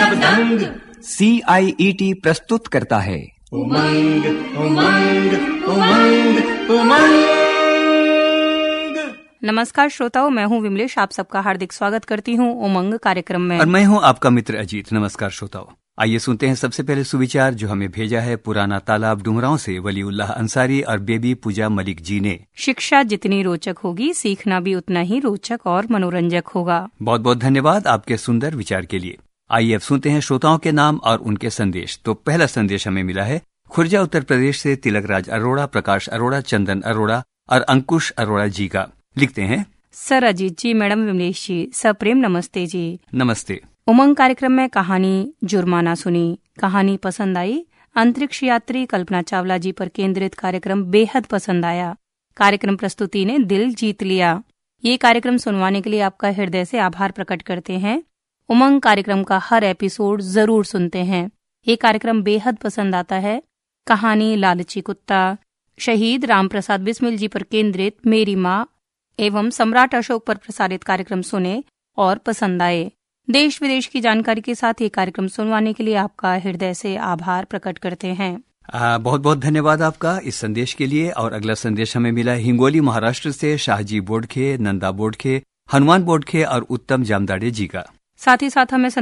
सब दंग। CIET प्रस्तुत करता है उमंग उमंग उमंग उमंग। नमस्कार श्रोताओं, मैं हूँ विमलेश। आप सबका हार्दिक स्वागत करती हूँ उमंग कार्यक्रम में। और मैं हूँ आपका मित्र अजीत। नमस्कार श्रोताओं, आइए सुनते हैं सबसे पहले सुविचार जो हमें भेजा है पुराना तालाब डुमरांव से वलीउल्लाह अंसारी और बेबी पूजा मलिक जी ने। शिक्षा जितनी रोचक होगी, सीखना भी उतना ही रोचक और मनोरंजक होगा। बहुत बहुत धन्यवाद आपके सुंदर विचार के लिए। आइए अब सुनते हैं श्रोताओं के नाम और उनके संदेश। तो पहला संदेश हमें मिला है खुर्जा उत्तर प्रदेश से तिलक राज अरोड़ा, प्रकाश अरोड़ा, चंदन अरोड़ा और अंकुश अरोड़ा जी का। लिखते हैं, सर अजीत जी, मैडम विमलेश जी, सप्रेम नमस्ते जी। नमस्ते। उमंग कार्यक्रम में कहानी जुर्माना सुनी, कहानी पसंद आई। अंतरिक्ष यात्री कल्पना चावला जी पर केंद्रित कार्यक्रम बेहद पसंद आया। कार्यक्रम प्रस्तुति ने दिल जीत लिया। ये कार्यक्रम सुनवाने के लिए आपका हृदय से आभार प्रकट करते हैं। उमंग कार्यक्रम का हर एपिसोड जरूर सुनते हैं। ये कार्यक्रम बेहद पसंद आता है। कहानी लालची कुत्ता, शहीद राम प्रसाद बिस्मिल जी पर केंद्रित मेरी माँ एवं सम्राट अशोक पर प्रसारित कार्यक्रम सुने और पसंद आए। देश विदेश की जानकारी के साथ ये कार्यक्रम सुनवाने के लिए आपका हृदय से आभार प्रकट करते हैं। बहुत बहुत धन्यवाद आपका इस संदेश के लिए। और अगला संदेश हमें मिला हिंगोली महाराष्ट्र से शाहजी बोडखे, नंदा बोडखे, हनुमान बोडखे और उत्तम जामदाड़े जी का। साथ ही साथ हमें